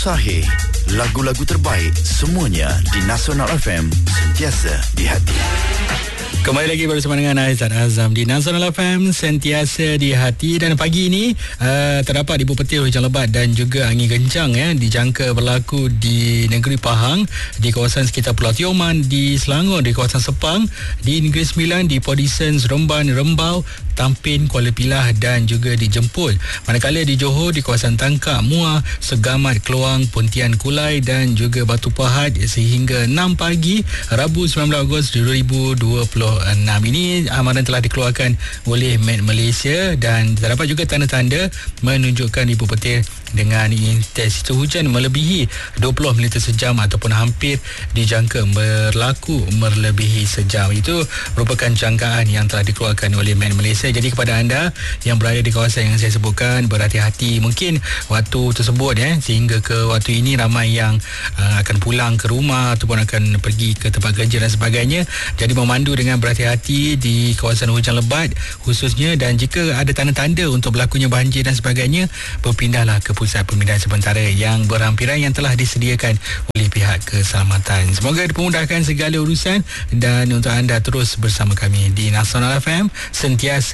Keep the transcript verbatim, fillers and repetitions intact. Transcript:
Sahih, lagu-lagu terbaik semuanya di Nasional F M, sentiasa di hati. Kembali lagi bersama dengan Aizat Azam di Nasional F M, sentiasa di hati. Dan pagi ini uh, terdapat ibu petir hujan lebat dan juga angin kencang ya, dijangka berlaku di negeri Pahang, di kawasan sekitar Pulau Tioman, di Selangor, di kawasan Sepang, di Negeri Sembilan, di Podison, Seremban, Rembau, Tampin, Kuala Pilah dan juga di Jemput. Manakala di Johor, di kawasan Tangkak, Muar, Segamat, Keluang, Pontian, Kulai dan juga Batu Pahat sehingga enam pagi Rabu sembilan belas Ogos dua ribu dua puluh enam. Ini amaran telah dikeluarkan oleh Met Malaysia dan terdapat juga tanda-tanda menunjukkan ibu petir dengan intensitas hujan melebihi dua puluh minit sejam ataupun hampir dijangka berlaku melebihi sejam. Itu merupakan jangkaan yang telah dikeluarkan oleh Met Malaysia. Jadi kepada anda yang berada di kawasan yang saya sebutkan, berhati-hati mungkin waktu tersebut ya, sehingga ke waktu ini ramai yang uh, akan pulang ke rumah ataupun akan pergi ke tempat kerja dan sebagainya. Jadi memandu dengan berhati-hati di kawasan hujan lebat khususnya, dan jika ada tanda-tanda untuk berlakunya banjir dan sebagainya, berpindahlah ke pusat pemindahan sementara yang berhampiran yang telah disediakan oleh pihak keselamatan. Semoga dipermudahkan segala urusan dan untuk anda terus bersama kami di Nasional F M, sentiasa